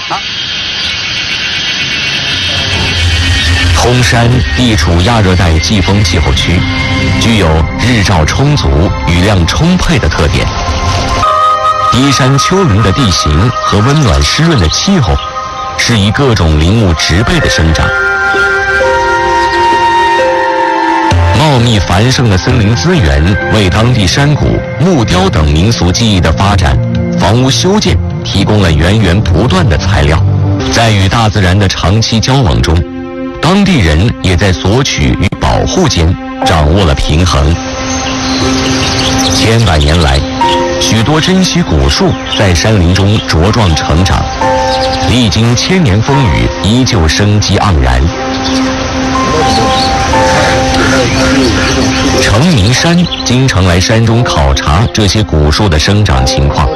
通山地处亚热带季风气候区，具有日照充足、雨量充沛的特点。低山丘陵的地形和温暖湿润的气候，适宜各种林木植被的生长。茂密繁盛的森林资源为当地山谷、木雕等民俗技艺的发展、房屋修建提供了源源不断的材料。在与大自然的长期交往中，当地人也在索取与保护间掌握了平衡。千百年来，许多珍稀古树在山林中茁壮成长，历经千年风雨，依旧生机盎然。程明山经常来山中考察这些古树的生长情况。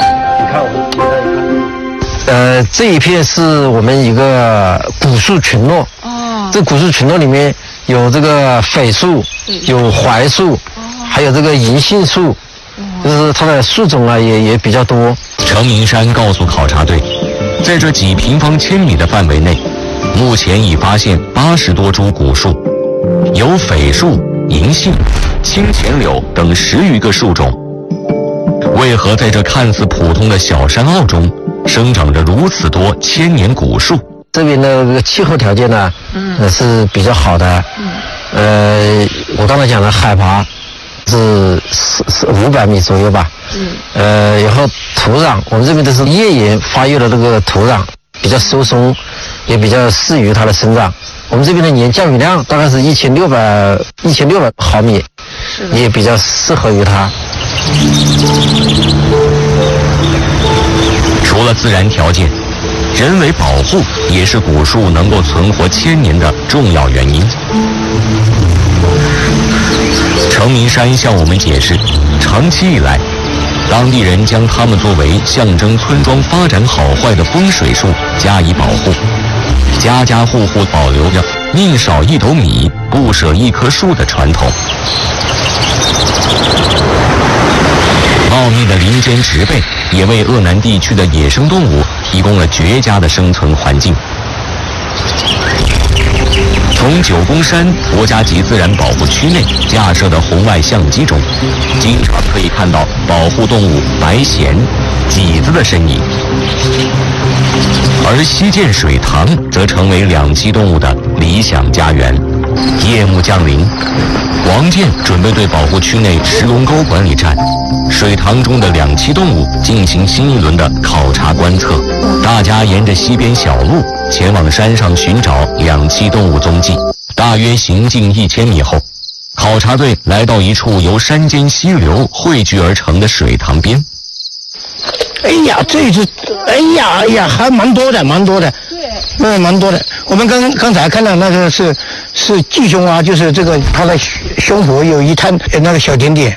这一片是我们一个古树群落。这古树群落里面有这个榧树，有槐树，还有这个银杏树，就是它的树种啊也比较多。 程明山告诉考察队，在这几平方千米的范围内，目前已发现80多株古树，有榧树、银杏、青钱柳等10余个树种。为何在这看似普通的小山坳中生长着如此多千年古树？ 这边的这个气候条件呢，是比较好的。我刚才讲的海拔是500米左右吧。然后土壤，我们这边都是页岩发育的这个土壤，比较疏松，也比较适于它的生长。我们这边的年降雨量大概是1600毫米，也比较适合于它。 除了自然条件，人为保护也是古树能够存活千年的重要原因。程明山向我们解释，长期以来，当地人将它们作为象征村庄发展好坏的风水树加以保护，家家户户保留着宁少一斗米，不舍一棵树的传统。茂密的林间植被也为鄂南地区的野生动物提供了绝佳的生存环境。从九宫山国家级自然保护区内架设的红外相机中，经常可以看到保护动物白鹇、麂子的身影。而西涧水塘则成为两栖动物的理想家园。夜幕降临，王建准备对保护区内石龙沟管理站、水塘中的两栖动物进行新一轮的考察观测。大家沿着西边小路前往山上寻找两栖动物踪迹。大约行进1000米后，考察队来到一处由山间溪流汇聚而成的水塘边。 哎呀，这只，哎呀，还蛮多的。对，蛮多的。我们刚才看到那个是巨胸蛙，就是这个它的胸脯有一滩那个小点点。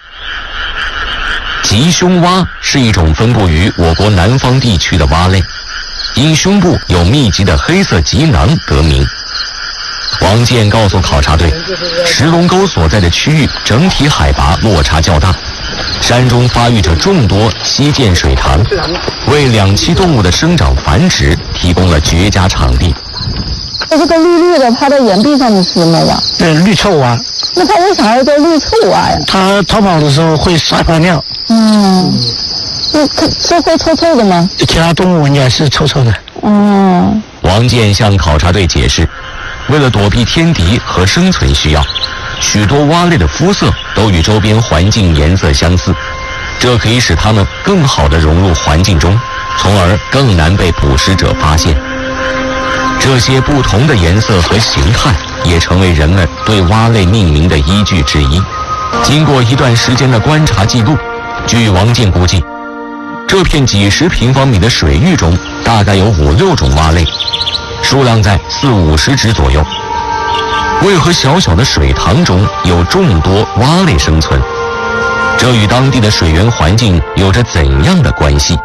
棘胸蛙是一种分布于我国南方地区的蛙类，因胸部有密集的黑色棘囊得名。王建告诉考察队，石龙沟所在的区域整体海拔落差较大，山中发育着众多溪涧水塘，为两栖动物的生长繁殖提供了绝佳场地。 这个绿绿的趴在岩壁上的是什么蛙？ 绿臭蛙。 那它为啥要叫绿臭蛙呀？ 它逃跑的时候会撒泡尿。 那它是会臭臭的吗？ 其他动物闻起来是臭臭的。 王建向考察队解释，为了躲避天敌和生存需要，许多蛙类的肤色都与周边环境颜色相似，这可以使它们更好地融入环境中，从而更难被捕食者发现。这些不同的颜色和形态也成为人们对蛙类命名的依据之一。经过一段时间的观察记录，据王建估计，这片几10平方米的水域中大概有5、6种蛙类，数量在40、50只左右。为何小小的水塘中有众多蛙类生存？这与当地的水源环境有着怎样的关系？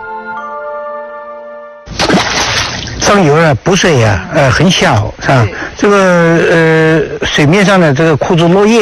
上游的补水很小，是吧？这个水面上的这个枯枝落叶